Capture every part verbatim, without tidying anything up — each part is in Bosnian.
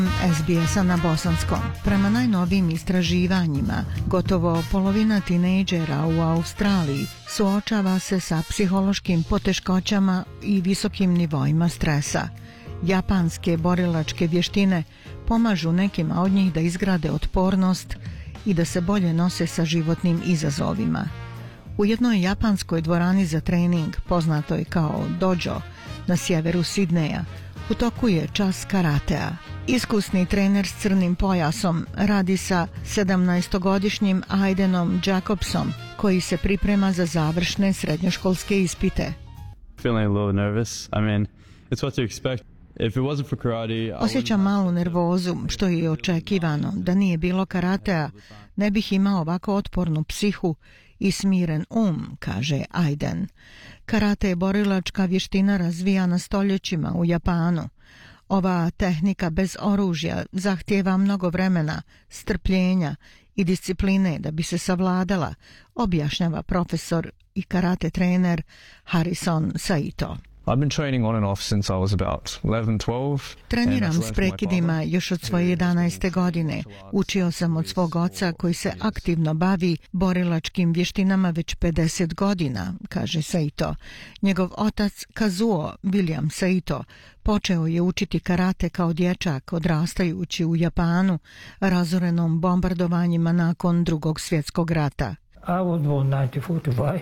S B S-a na bosanskom. Prema najnovijim istraživanjima, gotovo polovina tinejdžera u Australiji suočava se sa psihološkim poteškoćama i visokim nivoima stresa. Japanske borilačke vještine pomažu nekima od njih da izgrade otpornost i da se bolje nose sa životnim izazovima. U jednoj japanskoj dvorani za trening, poznatoj kao dojo, na sjeveru Sidneja, u toku je čas karatea. Iskusni trener s crnim pojasom radi sa sedamnaestogodišnjim Aidenom Jacobsom, koji se priprema za završne srednjoškolske ispite. Feeling a little nervous. I mean, it's what to expect. If it wasn't for karate, Osjećam malu nervozu, što je i očekivano. Da nije bilo karatea, ne bih imao ovako otpornu psihu i smiren um, kaže Aiden. Karate je borilačka vještina razvijana stoljećima u Japanu. Ova tehnika bez oružja zahtijeva mnogo vremena, strpljenja i discipline da bi se savladala, objašnjava profesor i karate trener Harrison Saito. I've been training on and off since I was about eleven, twelve. Treniram s prekidima još od svoje jedanaeste godine. Učio sam od svog oca koji se aktivno bavi borilačkim vještinama već pedeset godina, kaže Saito. Njegov otac Kazuo William Saito počeo je učiti karate kao dječak odrastajući u Japanu, razorenom bombardovanjima nakon Drugog svjetskog rata. I was born nineteen forty-five.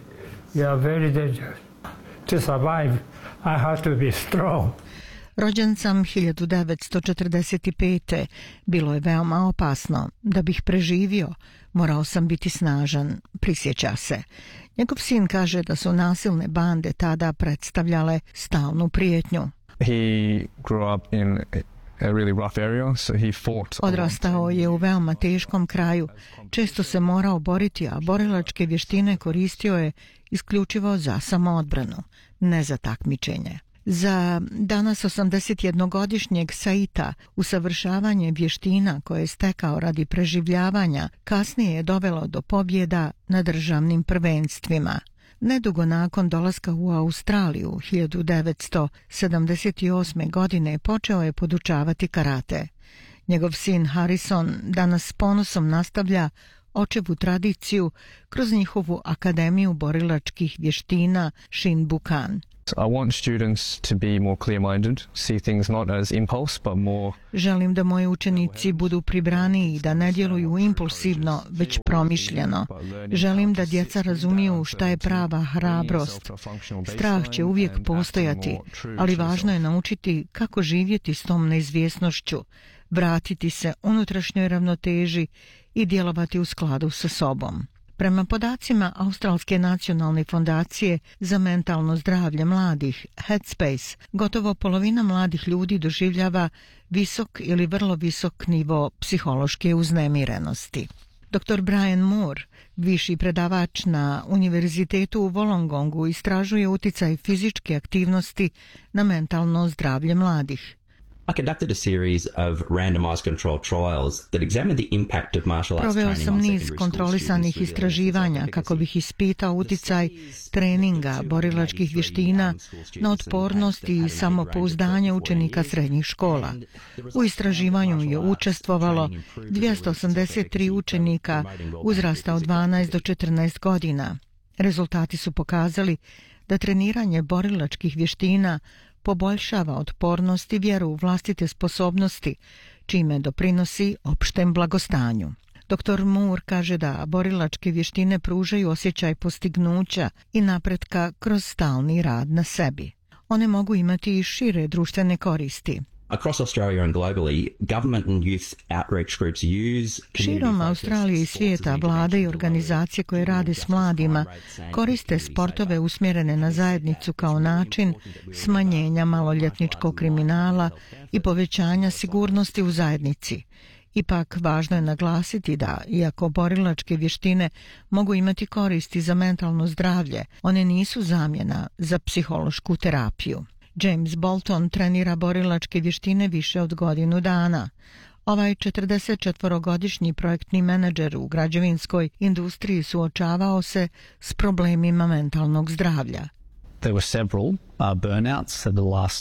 Yeah, very dangerous. To survive, I have to be strong. Rođen sam hiljadu devetsto četrdeset pete. Bilo je veoma opasno. Da bih preživio, morao sam biti snažan, prisjeća se. Njegov sin kaže da su nasilne bande tada predstavljale stalnu prijetnju. He grew up in a really rough area, so he fought. Odrastao je u veoma teškom kraju. Često se morao boriti, a borilačke vještine koristio je isključivo za samoodbranu, ne za takmičenje. Za danas osamdesetjednogodišnjeg Saita usavršavanje vještina koje je stekao radi preživljavanja kasnije je dovelo do pobjeda na državnim prvenstvima. Nedugo nakon dolaska u Australiju hiljadu devetsto sedamdeset osme. godine počeo je podučavati karate. Njegov sin Harrison danas s ponosom nastavlja očevu tradiciju kroz njihovu akademiju borilačkih vještina Shinbukan. I want students to be more clear-minded, see things not as impulse, but more... Želim da moji učenici budu pribraniji i da ne djeluju impulsivno, već promišljeno. Želim da djeca razumiju šta je prava hrabrost. Strah će uvijek postojati, ali važno je naučiti kako živjeti s tom neizvjesnošću, vratiti se unutrašnjoj ravnoteži i djelovati u skladu sa sobom. Prema podacima Australske nacionalne fondacije za mentalno zdravlje mladih, Headspace, gotovo polovina mladih ljudi doživljava visok ili vrlo visok nivo psihološke uznemirenosti. doktor Brian Moore, viši predavač na Univerzitetu u Wollongongu, istražuje utjecaj fizičke aktivnosti na mentalno zdravlje mladih. I conducted a series of randomized controlled trials that examined the impact of martial arts Proveo training sam on niz secondary kontrolisanih school students with istraživanja kako bih ispitao utjecaj treninga borilačkih vještina na otpornost i samopouzdanje učenika srednjih škola. U istraživanju je učestvovalo dvjesto osamdeset tri učenika uzrasta od dvanaest do četrnaest godina. Rezultati su pokazali da treniranje borilačkih vještina poboljšava otpornost i vjeru u vlastite sposobnosti, čime doprinosi opštem blagostanju. doktor Moore kaže da borilačke vještine pružaju osjećaj postignuća i napretka kroz stalni rad na sebi. One mogu imati i šire društvene koristi. Across Australia and globally, government and youth outreach groups use... Širom Australije i svijeta vlade i organizacije koje rade s mladima koriste sportove usmjerene na zajednicu kao način smanjenja maloljetničkog kriminala i povećanja sigurnosti u zajednici. Ipak, važno je naglasiti da, iako borilačke vještine mogu imati koristi za mentalno zdravlje, one nisu zamjena za psihološku terapiju. James Bolton trenira borilačke vještine više od godinu dana. Ovaj četrdesetčetvorogodišnji projektni menadžer u građevinskoj industriji suočavao se s problemima mentalnog zdravlja. There were several uh, burnouts in the last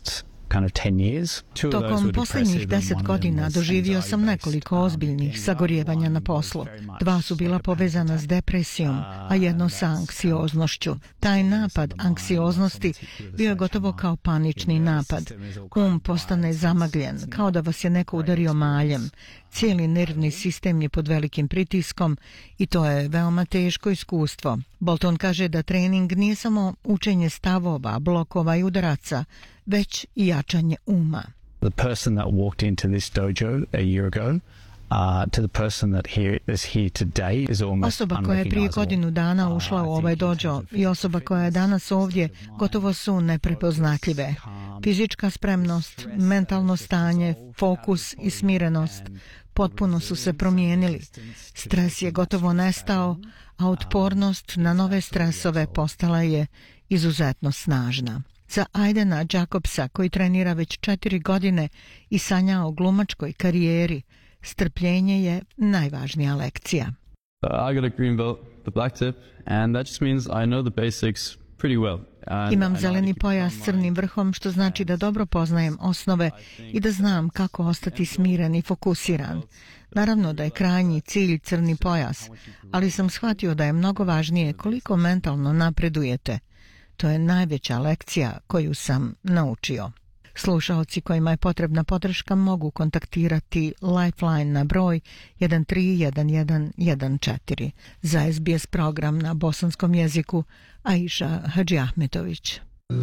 Tokom posljednjih deset godina doživio sam nekoliko ozbiljnih sagorijevanja na poslu. Dva su bila povezana s depresijom, a jedno sa anksioznošću. Taj napad anksioznosti bio je gotovo kao panični napad. Um postane zamagljen, kao da vas je neko udario maljem. Cijeli nervni sistem je pod velikim pritiskom i to je veoma teško iskustvo. Bolton kaže da trening nije samo učenje stavova, blokova i udaraca, već i jačanje uma. The person that walked into this dojo a year ago uh, to the person that here is here today is almost Osoba koja je prije godinu dana ušla u ovaj dojo i osoba koja je danas ovdje gotovo su neprepoznatljive. Fizička spremnost, mentalno stanje, fokus i smirenost potpuno su se promijenili. Stres je gotovo nestao, a otpornost na nove stresove postala je izuzetno snažna. Za Aidena Jacobsa, koji trenira već četiri godine i sanja o glumačkoj karijeri, strpljenje je najvažnija lekcija. I got a green belt, the black tip, and that just means I know the basics pretty well. Imam zeleni pojas s crnim vrhom, što znači da dobro poznajem osnove i da znam kako ostati smiren i fokusiran. Naravno da je krajnji cilj crni pojas, ali sam shvatio da je mnogo važnije koliko mentalno napredujete. To je najveća lekcija koju sam naučio. Slušaoci kojima je potrebna podrška mogu kontaktirati Lifeline na broj jedan tri jedan jedan jedan četiri. Za S B S program na bosanskom jeziku Aisha Hadžiahmetović.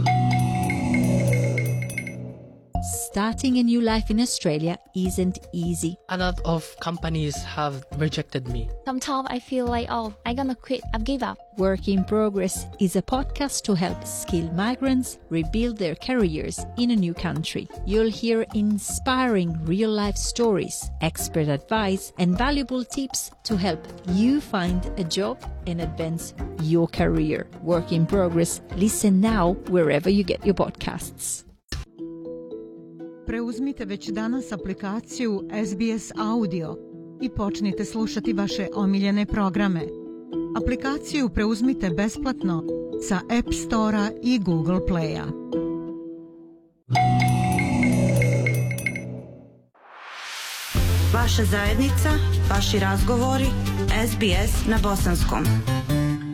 Starting a new life in Australia isn't easy. A lot of companies have rejected me. Sometimes I feel like, oh, I'm gonna quit, I've give up. Work in Progress is a podcast to help skilled migrants rebuild their careers in a new country. You'll hear inspiring real-life stories, expert advice, and valuable tips to help you find a job and advance your career. Work in Progress. Listen now wherever you get your podcasts. Preuzmite već danas aplikaciju S B S Audio i počnite slušati vaše omiljene programe. Aplikaciju preuzmite besplatno sa App Store-a i Google Play-a. Vaša zajednica, vaši razgovori, S B S na bosanskom.